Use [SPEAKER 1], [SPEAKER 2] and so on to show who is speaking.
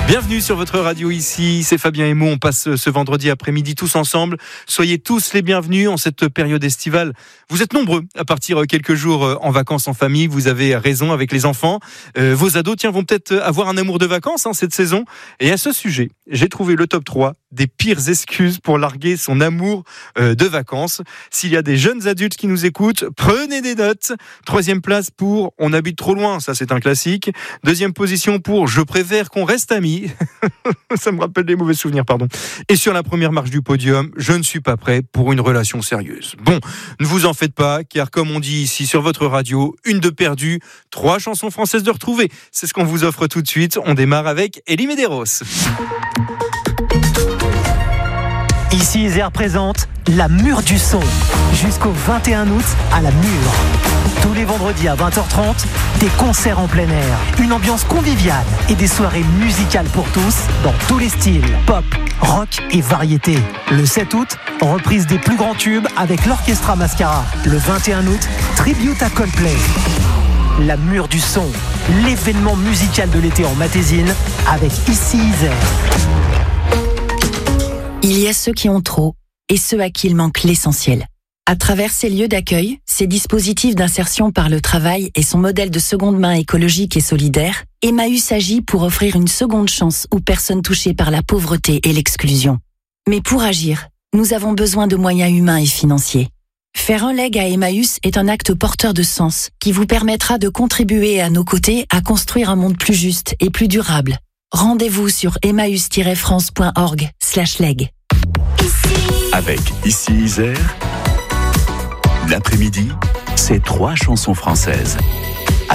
[SPEAKER 1] Bienvenue sur votre radio ici, c'est Fabien et Mo, on passe ce vendredi après-midi tous ensemble. Soyez tous les bienvenus en cette période estivale. Vous êtes nombreux à partir quelques jours en vacances en famille, vous avez raison avec les enfants. Vos ados vont peut-être avoir un amour de vacances cette saison. Et à ce sujet, j'ai trouvé le top 3 des pires excuses pour larguer son amour de vacances. S'il y a des jeunes adultes qui nous écoutent, prenez des notes. 3e place pour on habite trop loin, ça c'est un classique. 2e position pour je préfère qu'on reste amis. Ça me rappelle des mauvais souvenirs, pardon. Et sur la première marche du podium, je ne suis pas prêt pour une relation sérieuse. Bon, ne vous en faites pas, car comme on dit ici sur votre radio, une de perdue, 3 chansons françaises de retrouvées. C'est ce qu'on vous offre tout de suite. On démarre avec Elie Medeiros.
[SPEAKER 2] Ici Isère présente la Mûre du Son, jusqu'au 21 août à la Mûre. Tous les vendredis à 20h30, des concerts en plein air, une ambiance conviviale et des soirées musicales pour tous dans tous les styles, pop, rock et variété. Le 7 août, reprise des plus grands tubes avec l'Orchestra Mascara. Le 21 août, tribute à Coldplay. La Mûre du Son, l'événement musical de l'été en Matésine avec Ici Isère.
[SPEAKER 3] Il y a ceux qui ont trop et ceux à qui il manque l'essentiel. À travers ces lieux d'accueil, ces dispositifs d'insertion par le travail et son modèle de seconde main écologique et solidaire, Emmaüs agit pour offrir une seconde chance aux personnes touchées par la pauvreté et l'exclusion. Mais pour agir, nous avons besoin de moyens humains et financiers. Faire un leg à Emmaüs est un acte porteur de sens qui vous permettra de contribuer à nos côtés à construire un monde plus juste et plus durable. Rendez-vous sur emmaüs-france.org/leg.
[SPEAKER 4] Avec Ici Isère, l'après-midi, c'est 3 chansons françaises.